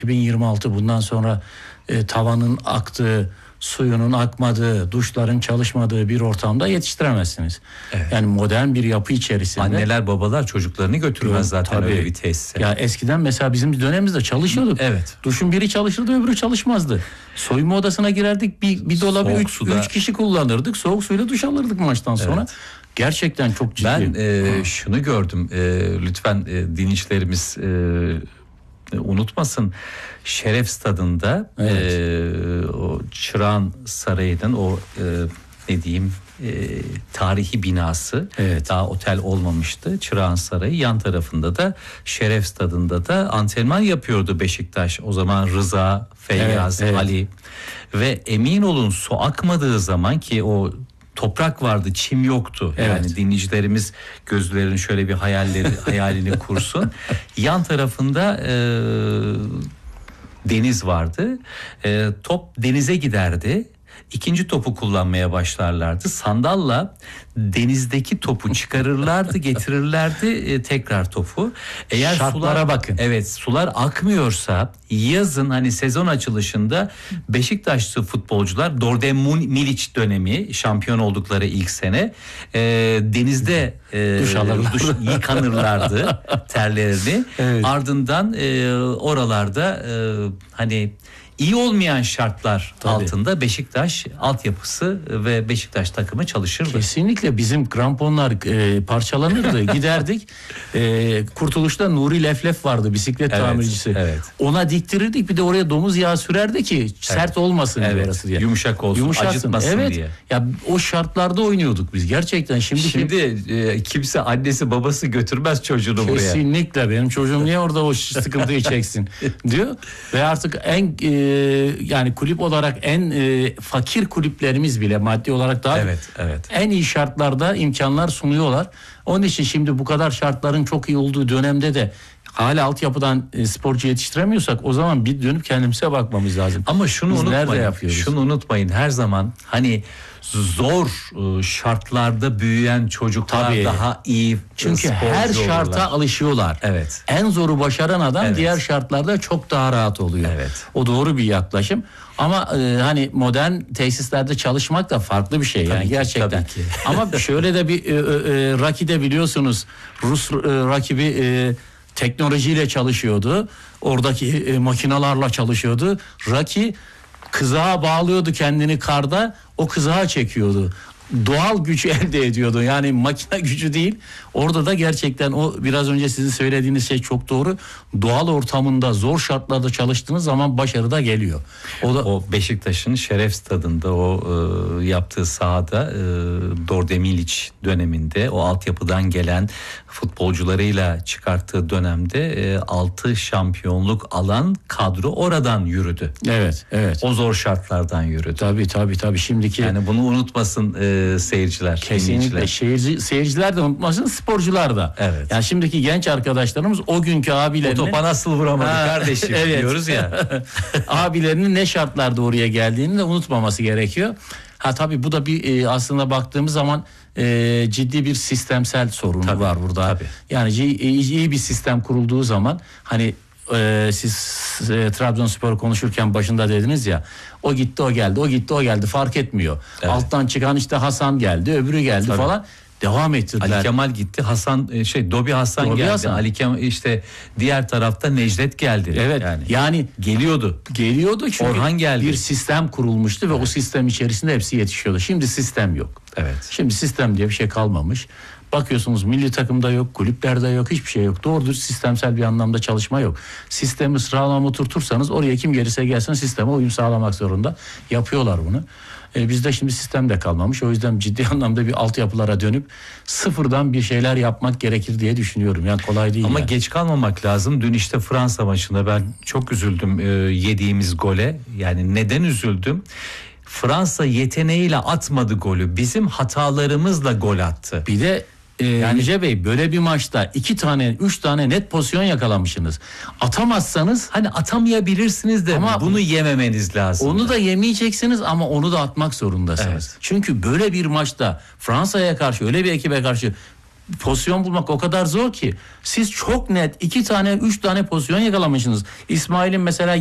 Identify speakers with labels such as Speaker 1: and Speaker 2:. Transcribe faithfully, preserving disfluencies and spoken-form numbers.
Speaker 1: iki bin yirmi altı bundan sonra e, tavanın aktığı, suyunun akmadığı, duşların çalışmadığı bir ortamda yetiştiremezsiniz. Evet. Yani modern bir yapı içerisinde.
Speaker 2: Anneler babalar çocuklarını götürmez zaten
Speaker 1: tabii,
Speaker 2: öyle bir tesise.
Speaker 1: Ya eskiden mesela bizim dönemimizde çalışıyorduk.
Speaker 2: Evet.
Speaker 1: Duşun biri çalışırdı öbürü çalışmazdı. Soyunma odasına girerdik, bir, bir dolabı üç, suda... üç kişi kullanırdık. Soğuk suyla duş alırdık maçtan sonra. Evet. Gerçekten çok ciddi.
Speaker 2: Ben e, şunu gördüm. E, lütfen e, dinleyicilerimiz e, unutmasın. Şeref Stadı'nda evet. e, o Çırağan Sarayı'nın o e, ne diyeyim e, tarihi binası, evet. daha otel olmamıştı. Çırağan Sarayı, yan tarafında da Şeref Stadı'nda da antrenman yapıyordu Beşiktaş. O zaman Rıza, Feyyaz, evet, evet. Ali ve emin olun su akmadığı zaman, ki o toprak vardı, çim yoktu. Evet. Yani dinleyicilerimiz gözlerinin şöyle bir hayalleri hayalini kursun. Yan tarafında e, deniz vardı. E, top denize giderdi. İkinci topu kullanmaya başlarlardı. Sandalla denizdeki topu çıkarırlardı, getirirlerdi e, tekrar topu. Eğer
Speaker 1: şartlara
Speaker 2: sular,
Speaker 1: bakın.
Speaker 2: Evet, sular akmıyorsa yazın, hani sezon açılışında Beşiktaşlı futbolcular Dorde Milic dönemi, şampiyon oldukları ilk sene e, denizde e,
Speaker 1: duş,
Speaker 2: duş yıkanırlardı terlerini. Evet. Ardından e, oralarda e, hani İyi olmayan şartlar Tabii. altında Beşiktaş altyapısı ve Beşiktaş takımı çalışırdı.
Speaker 1: Kesinlikle bizim kramponlar e, parçalanırdı. Giderdik. E, Kurtuluş'ta Nuri Leflef vardı, bisiklet evet, tamircisi. Evet. Ona diktirirdik. Bir de oraya domuz yağı sürerdi ki evet. sert olmasın evet. orası diye.
Speaker 2: Yumuşak olsun, Yumuşatsın. acıtmasın
Speaker 1: evet.
Speaker 2: diye.
Speaker 1: Ya o şartlarda oynuyorduk biz gerçekten. Şimdi
Speaker 2: Şimdi e, kimse annesi babası götürmez çocuğunu
Speaker 1: Kesinlikle.
Speaker 2: buraya.
Speaker 1: Kesinlikle, benim çocuğum niye orada o sıkıntıyı çeksin diyor. Ve artık en e, yani kulüp olarak en e, fakir kulüplerimiz bile maddi olarak daha
Speaker 2: evet, evet.
Speaker 1: en iyi şartlarda imkanlar sunuyorlar. Onun için şimdi bu kadar şartların çok iyi olduğu dönemde de hala altyapıdan e, sporcu yetiştiremiyorsak, o zaman bir dönüp kendimize bakmamız lazım.
Speaker 2: Ama şunu Biz unutmayın. Şunu unutmayın. Her zaman hani zor şartlarda büyüyen çocuklar Tabii. daha iyi.
Speaker 1: Çünkü her şarta olurlar. alışıyorlar.
Speaker 2: Evet.
Speaker 1: En zoru başaran adam evet. diğer şartlarda çok daha rahat oluyor. Evet. O doğru bir yaklaşım. Ama e, hani modern tesislerde çalışmak da farklı bir şey tabii yani ki, gerçekten. Ki. Ama şöyle de bir e, e, Raki'de biliyorsunuz Rus e, rakibi e, teknolojiyle çalışıyordu. Oradaki e, makinalarla çalışıyordu. Raki kızağa bağlıyordu kendini karda, o kızağa çekiyordu. Doğal gücü elde ediyordu. Yani makine gücü değil. Orada da gerçekten o biraz önce sizin söylediğiniz şey çok doğru. Doğal ortamında, zor şartlarda çalıştığınız zaman başarı da geliyor.
Speaker 2: O da o Beşiktaş'ın Şeref Stadı'nda o e, yaptığı sahada e, Dorde Milic döneminde o altyapıdan gelen futbolcularıyla çıkarttığı dönemde e, altı şampiyonluk alan kadro oradan yürüdü.
Speaker 1: Evet, evet.
Speaker 2: O zor şartlardan yürüdü.
Speaker 1: Tabii tabii tabii. Şimdiki
Speaker 2: yani bunu unutmasın e, seyirciler.
Speaker 1: Kesinlikle. Seyirci, seyirciler de unutmasın, sporcular da.
Speaker 2: Evet.
Speaker 1: Yani şimdiki genç arkadaşlarımız o günkü abilerinin...
Speaker 2: O topa nasıl vuramadı ha, kardeşim evet. diyoruz ya.
Speaker 1: Abilerinin ne şartlarda oraya geldiğini de unutmaması gerekiyor. Ha tabii bu da bir e, aslında baktığımız zaman e, ciddi bir sistemsel sorun tabii, var burada. Tabii. Yani iyi, iyi bir sistem kurulduğu zaman hani e, siz e, Trabzonspor konuşurken başında dediniz ya, o gitti o geldi, o gitti o geldi, fark etmiyor. Evet. Alttan çıkan işte Hasan geldi, öbürü geldi tabii. falan. Devam ettirdiler.
Speaker 2: Ali Kemal gitti, Hasan şey Dobi Hasan Dobi geldi. Hasan. Ali Kemal işte diğer tarafta Necdet geldi.
Speaker 1: Evet. Yani, yani
Speaker 2: geliyordu.
Speaker 1: Geliyordu çünkü
Speaker 2: Orhan geldi.
Speaker 1: Bir sistem kurulmuştu ve evet. o sistem içerisinde hepsi yetişiyordu. Şimdi sistem yok.
Speaker 2: Evet.
Speaker 1: Şimdi sistem diye bir şey kalmamış. Bakıyorsunuz milli takımda yok, kulüplerde yok, hiçbir şey yok. Doğrudur, sistemsel bir anlamda çalışma yok. Sistemi sıralama oturtursanız oraya kim gelirse gelsin sisteme uyum sağlamak zorunda. Yapıyorlar bunu. E, bizde şimdi sistem de kalmamış. O yüzden ciddi anlamda bir altyapılara dönüp sıfırdan bir şeyler yapmak gerekir diye düşünüyorum. Yani kolay değil.
Speaker 2: Ama
Speaker 1: yani.
Speaker 2: geç kalmamak lazım. Dün işte Fransa maçında ben çok üzüldüm e, yediğimiz gole. Yani neden üzüldüm? Fransa yeteneğiyle atmadı golü. Bizim hatalarımızla gol attı.
Speaker 1: Bir de Ee, yani Yüce Bey, böyle bir maçta iki tane, üç tane net pozisyon yakalamışsınız. Atamazsanız
Speaker 2: hani atamayabilirsiniz de ama bunu yememeniz lazım.
Speaker 1: Onu da yemeyeceksiniz ama onu da atmak zorundasınız. Evet. Çünkü böyle bir maçta Fransa'ya karşı, öyle bir ekibe karşı pozisyon bulmak o kadar zor ki. Siz çok net iki tane üç tane pozisyon yakalamışsınız. İsmail'in mesela